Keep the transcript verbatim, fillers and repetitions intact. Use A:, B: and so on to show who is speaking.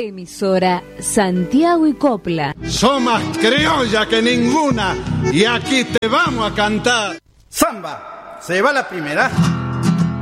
A: Emisora Santiago y Copla.
B: Sos más criolla que ninguna y aquí te vamos a cantar.
C: Samba, se va la primera.